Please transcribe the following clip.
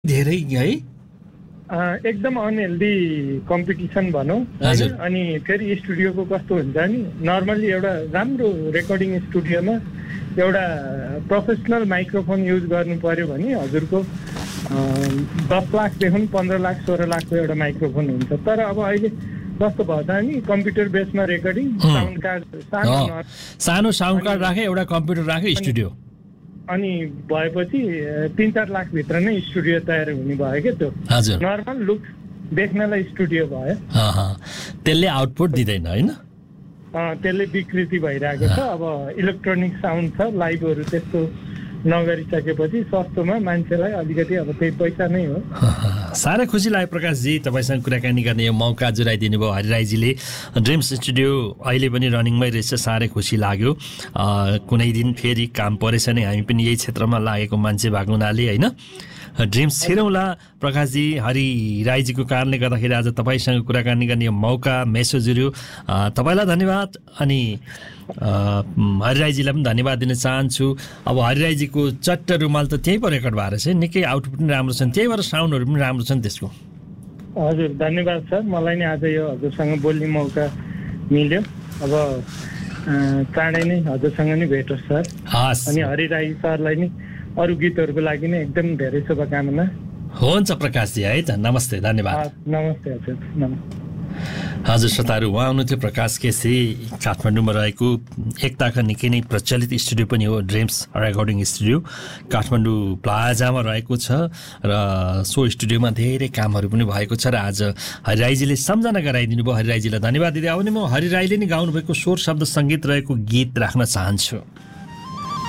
धेरै है एकदम अनहेल्दी कम्पिटिसन भनौँ हजुर। अनि फेरि स्टुडियोको कस्तो हुन्छ नि नर्मल्ली एउटा राम्रो रेकर्डिङ स्टुडियोमा एउटा प्रोफेसनल माइक्रोफोन युज गर्नु पर्यो भने हजुरको 10 लाखदेखि 15 लाख 16 लाखको एउटा माइक्रोफोन हुन्छ। तर अब अहिले कस्तो भयो त नि कम्प्युटर बेसमा रेकर्डिङ साउन्ड कार्ड सानो साउन्ड कार्ड राखे एउटा कम्प्युटर राखे स्टुडियो अनि भएपछि 3-4 लाख भित्र नै स्टुडियो तयार हुने भयो क्या त्यो हजुर नर्मल लुक देख्नलाई स्टुडियो भयो। त्यसले आउटपुट दिँदैन होइन त्यसले विकृति भइरहेको छ। अब इलेक्ट्रोनिक साउन्ड छ लाइभहरू त्यस्तो नगरिसकेपछि सस्तोमा मान्छेलाई अलिकति अब त्यही पैसा नै हो। साह्रै खुसी लाग्यो प्रकाशजी तपाईँसँग कुराकानी गर्ने यो मौका जुराइदिनु भयो हरिराईजीले। ड्रिम्स स्टुडियो अहिले पनि रनिङमै रहेछ, साह्रै खुसी लाग्यो। कुनै दिन फेरि काम परेछ नि हामी पनि यही क्षेत्रमा लागेको मान्छे भएको हुनाले होइन ड्रिम्स छिरौँला प्रकाशजी। हरिराईजीको कारणले गर्दाखेरि आज तपाईँसँग कुराकानी गर्ने यो मौका मेसो जुर्यो, तपाईँलाई धन्यवाद। अनि हरिराईजीलाई पनि धन्यवाद दिन चाहन्छु। अब हरिराईजीको चट्ट रुमाल त त्यहीँ पो रेकर्ड भएर छ, निकै आउटपुट पनि राम्रो छन्, त्यही भएर साउन्डहरू पनि राम्रो छन् त्यसको। हजुर धन्यवाद सर, मलाई नै आज यो हजुरसँग बोल्ने मौका मिल्यो। अब चाँडै नै हजुरसँग नै भेटोस् सर। अनि हरिराई सरलाई नै अरू गीतहरूको लागि नै एकदम धेरै शुभकामना। हुन्छ प्रकाशजी है त, नमस्ते धन्यवाद। नमस्ते हजुर नमस्ते। हजुर श्रोताहरू, उहाँ हुनुहुन्थ्यो प्रकाश केसी, काठमाडौँमा रहेको एकताका निकै नै प्रचलित स्टुडियो पनि हो ड्रिम्स रेकर्डिङ स्टुडियो, काठमाडौँ प्लाजामा रहेको छ र सो स्टुडियोमा धेरै कामहरू पनि भएको छ। र आज हरिराईजीले सम्झना गराइदिनु भयो, हरिराईजीलाई धन्यवाद दिँदै आउने म हरिराईले नै गाउनुभएको स्वर शब्द सङ्गीत रहेको गीत राख्न चाहन्छु।